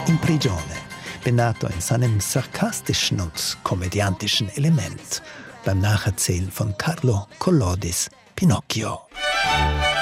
in Prigione, benato in seinem sarkastischen und komödiantischen Element beim Nacherzählen von Carlo Collodis Pinocchio.